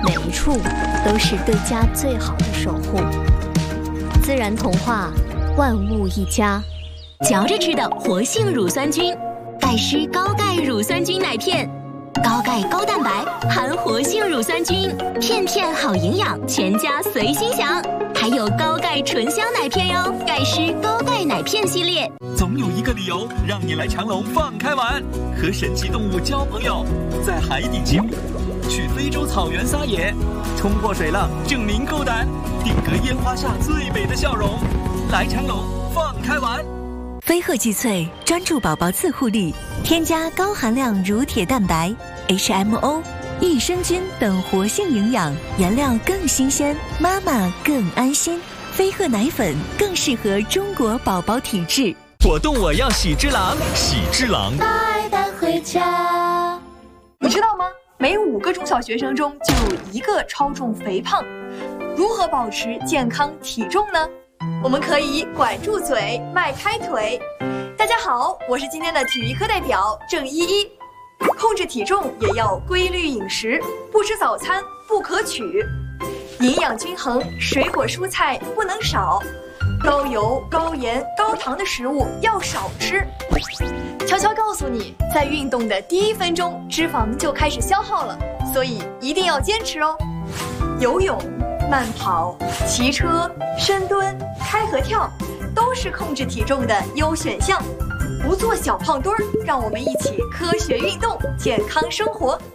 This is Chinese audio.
每一处都是对家最好的守护。自然童话，万物一家。 嚼着吃的活性乳酸菌，盖诗高钙乳酸菌奶片，高钙高蛋白，含活性乳酸菌，片片好营养，全家随心享。还有高钙醇香奶片哟，盖诗高钙奶片系列。 总有一个理由让你来长隆放开玩，和神奇动物交朋友，在海底起舞，去非洲草原撒野，冲破水浪证明够胆，定格烟花下最美的笑容。来长隆放开玩。 飞鹤济萃专注宝宝自护力，添加高含量乳铁蛋白、HMO、益生菌等活性营养，原料更新鲜，妈妈更安心。飞鹤奶粉更适合中国宝宝体质。 我动我要喜之郎，喜之郎带回家。你知道吗？每5个中小学生中就有1个超重肥胖。如何保持健康体重呢？我们可以管住嘴，迈开腿。大家好，我是今天的体育课代表郑依依。控制体重也要规律饮食，不吃早餐不可取，营养均衡，水果蔬菜不能少，高油、高盐、高糖的食物要少吃。悄悄告诉你，在运动的第1分钟，脂肪就开始消耗了，所以一定要坚持哦。游泳、慢跑、骑车、深蹲、开合跳，都是控制体重的优选项。不做小胖墩儿，让我们一起科学运动，健康生活。